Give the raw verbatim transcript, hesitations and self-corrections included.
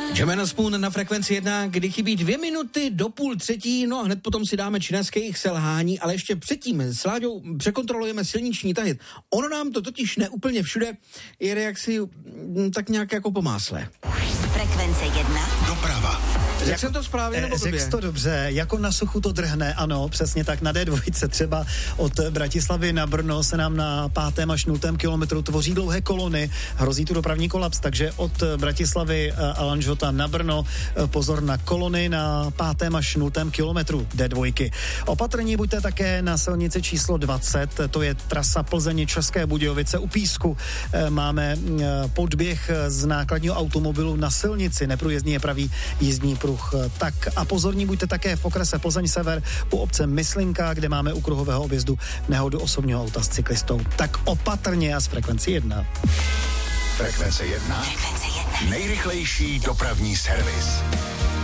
Jam and Spoon na frekvenci jedna, kdy chybí dvě minuty do půl třetí, no a hned potom si dáme čineské jejich selhání, ale ještě předtím s Láďou překontrolujeme silniční tahy. Ono nám to totiž neúplně všude jede jaksi m, tak nějak jako po másle. Frekvence jedna. Doprava. Jak jsem to správně nebo blbě? Řekl to dobře, jako na suchu to drhne, ano, přesně tak, na dé dva třeba od Bratislavy na Brno se nám na pátém až nultém kilometru tvoří dlouhé kolony, hrozí tu dopravní kolaps, takže od Bratislavy a Lanžhota na Brno pozor na kolony na pátém až nultém kilometru dé dva. Opatrní buďte také na silnici číslo dvacet, to je trasa Plzeň České Budějovice u Písku. Máme podběh z nákladního automobilu na silnici, neprůjezdný je pravý jízdní pruh. Tak a pozorní buďte také v okrese Plzeň Sever u obce Myslinka, kde máme u kruhového objezdu nehodu osobního auta s cyklistou. Tak opatrně a z frekvenci jedna. Frekvence jedna. Frekvence jedna. Nejrychlejší dopravní servis.